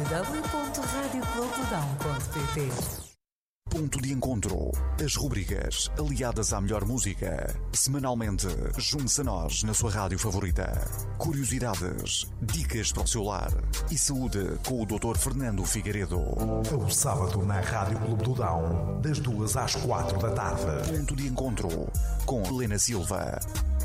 www.radioclubdodão.pt. Ponto de Encontro. As rubricas aliadas à melhor música. Semanalmente, junte-se a nós na sua rádio favorita. Curiosidades, dicas para o seu lar e saúde com o Dr. Fernando Figueiredo. Ao sábado na Rádio Clube do Dão, das 2 às 4 da tarde. Ponto de Encontro com Helena Silva.